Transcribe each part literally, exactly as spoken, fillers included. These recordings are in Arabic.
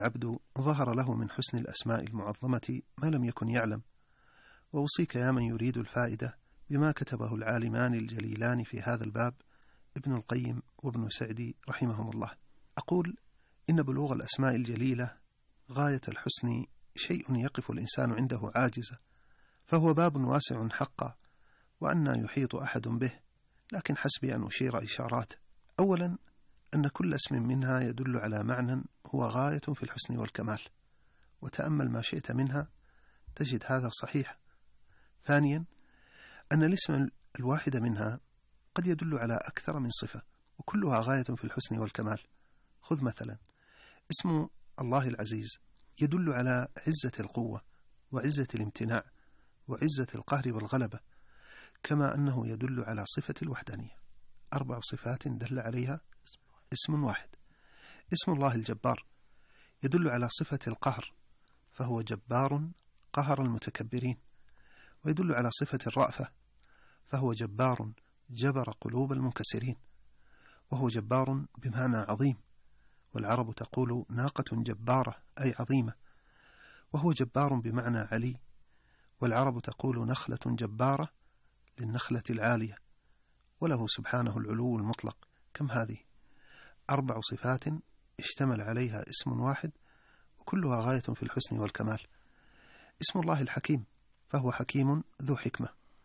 العبد ظهر له من حسن الأسماء المعظمة ما لم يكن يعلم. وأوصيك يا من يريد الفائدة بما كتبه العالمان الجليلان في هذا الباب، ابن القيم وابن سعدي رحمهم الله. أقول إن بلوغ الأسماء الجليلة غاية الحسن شيء يقف الإنسان عنده عاجزة، فهو باب واسع حقا، وأن يحيط أحد به، لكن حسبي أن أشير إشارات. أولا، أن كل اسم منها يدل على معنى هو غاية في الحسن والكمال، وتأمل ما شئت منها تجد هذا صحيح. ثانيا، أن الاسم الواحد منها قد يدل على أكثر من صفة، وكلها غاية في الحسن والكمال. خذ مثلا اسم الله العزيز يدل على عزة القوة وعزة الامتناع وعزة القهر والغلبة، كما أنه يدل على صفة الوحدانية. أربع صفات دل عليها اسم واحد. اسم الله الجبار يدل على صفة القهر، فهو جبار قهر المتكبرين، ويدل على صفة الرأفة، فهو جبار جبر قلوب المنكسرين، وهو جبار بمعنى عظيم، والعرب تقول ناقة جبارة أي عظيمة، وهو جبار بمعنى علي، والعرب تقول نخلة جبارة للنخلة العالية، وله سبحانه العلو المطلق. كم هذه؟ أربع صفات اشتمل عليها اسم واحد، وكلها غاية في الحسن والكمال. اسم الله الحكيم، فهو حكيم ذو حكمة،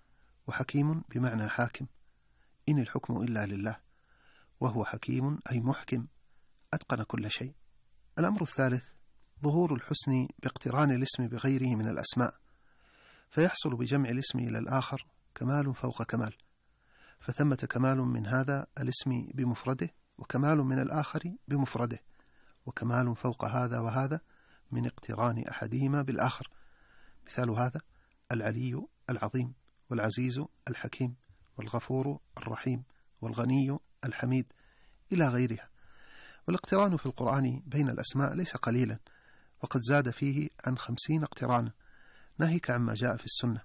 وحكيم بمعنى حاكم، إن الحكم إلا لله، وهو حكيم أي محكم أتقن كل شيء. الأمر الثالث ظهور الحسن باقتران الاسم بغيره من الأسماء، فيحصل بجمع الاسم إلى الآخر كمال فوق كمال، فثمة كمال من هذا الاسم بمفرده، وكمال من الآخر بمفرده، وكمال فوق هذا وهذا من اقتران أحدهما بالآخر. مثال هذا العلي العظيم، والعزيز الحكيم، والغفور الرحيم، والغني الحميد، إلى غيرها. والاقتران في القرآن بين الأسماء ليس قليلا، وقد زاد فيه عن خمسين اقترانا، ناهيك عما جاء في السنة.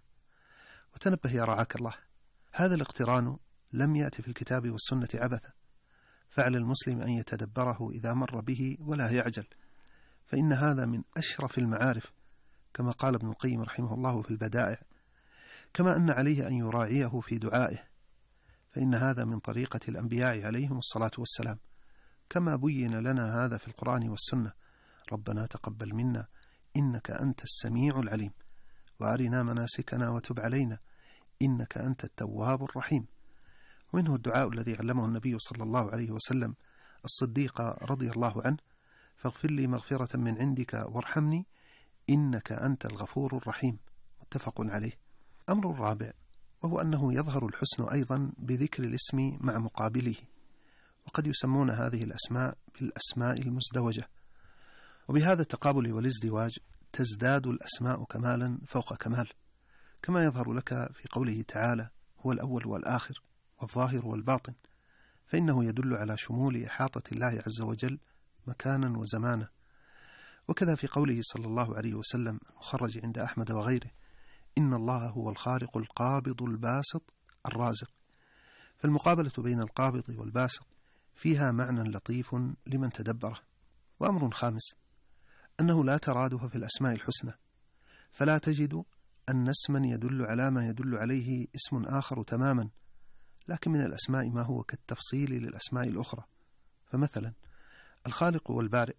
وتنبه يا رعاك الله، هذا الاقتران لم يأتي في الكتاب والسنة عبثا، فعلى المسلم أن يتدبره إذا مر به ولا يعجل، فإن هذا من أشرف المعارف، كما قال ابن القيم رحمه الله في البدائع، كما أن عليه أن يراعيه في دعائه، فإن هذا من طريقة الأنبياء عليهم الصلاة والسلام، كما بين لنا هذا في القرآن والسنة: ربنا تقبل منا إنك أنت السميع العليم، وأرنا مناسكنا وتب علينا إنك أنت التواب الرحيم. ومنه الدعاء الذي علمه النبي صلى الله عليه وسلم الصديق رضي الله عنه: فاغفر لي مغفرة من عندك وارحمني إنك أنت الغفور الرحيم، متفق عليه. أمر الرابع وهو أنه يظهر الحسن أيضا بذكر الاسم مع مقابله، وقد يسمون هذه الأسماء بالأسماء المزدوجة، وبهذا التقابل والازدواج تزداد الأسماء كمالا فوق كمال، كما يظهر لك في قوله تعالى: هو الأول والآخر والظاهر والباطن، فإنه يدل على شمول إحاطة الله عز وجل مكانا وزمانا. وكذا في قوله صلى الله عليه وسلم المخرج عند أحمد وغيره: إن الله هو الخالق القابض الباسط الرازق، فالمقابلة بين القابض والباسط فيها معنى لطيف لمن تدبره. وأمر خامس أنه لا ترادف في الأسماء الحسنى، فلا تجد أن اسما يدل على ما يدل عليه اسم آخر تماما، لكن من الأسماء ما هو كالتفصيل للأسماء الأخرى. فمثلا الخالق والبارئ،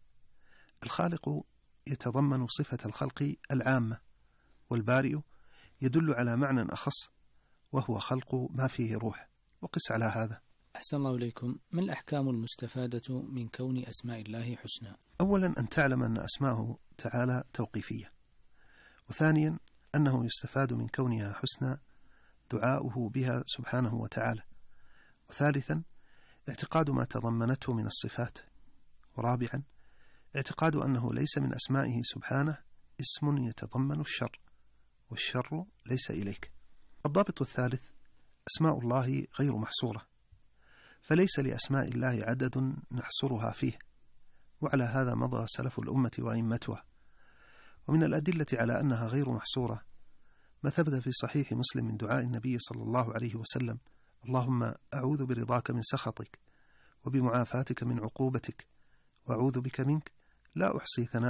الخالق يتضمن صفة الخلق العامة، والبارئ يدل على معنى أخص وهو خلق ما فيه روح. وقس على هذا. أحسن الله إليكم. ما الأحكام المستفادة من كون أسماء الله حسنى؟ أولا أن تعلم أن أسماءه تعالى توقيفية، وثانيا أنه يستفاد من كونها حسنى دعاؤه بها سبحانه وتعالى، وثالثا اعتقاد ما تضمنته من الصفات، ورابعا اعتقاد أنه ليس من أسمائه سبحانه اسم يتضمن الشر، والشر ليس إليك. الضابط الثالث أسماء الله غير محصورة، فليس لأسماء الله عدد نحصرها فيه، وعلى هذا مضى سلف الأمة وأئمتها. ومن الأدلة على أنها غير محصورة ما ثبت في صحيح مسلم من دعاء النبي صلى الله عليه وسلم: اللهم أعوذ برضاك من سخطك وبمعافاتك من عقوبتك وأعوذ بك منك لا أحصي ثناء